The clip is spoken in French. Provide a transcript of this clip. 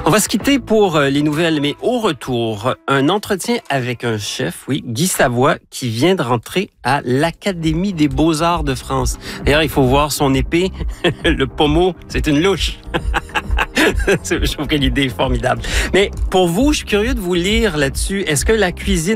On va se quitter pour les nouvelles, mais au retour, un entretien avec un chef, oui, Guy Savoie, qui vient de rentrer à l'Académie des Beaux-Arts de France. D'ailleurs, il faut voir son épée, le pommeau, c'est une louche. Je trouve que l'idée est formidable. Mais pour vous, je suis curieux de vous lire là-dessus. Est-ce que la cuisine